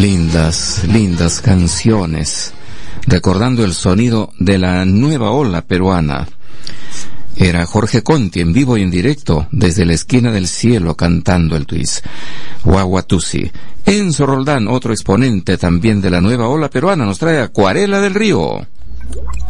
Lindas canciones, recordando el sonido de la nueva ola peruana. Era Jorge Conti en vivo y en directo desde la esquina del cielo cantando el twist. Guaguatusi. Enzo Roldán, otro exponente también de la nueva ola peruana, nos trae Acuarela del Río.